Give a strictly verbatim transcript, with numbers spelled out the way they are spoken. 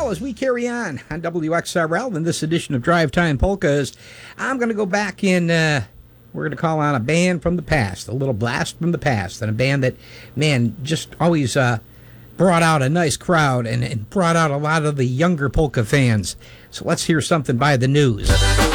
Well, as we carry on on W X R L in this edition of Drive Time Polkas, I'm going to go back in. Uh, we're going to call on a band from the past, a little blast from the past, and a band that, man, just always uh, brought out a nice crowd and, and brought out a lot of the younger polka fans. So let's hear something by The News.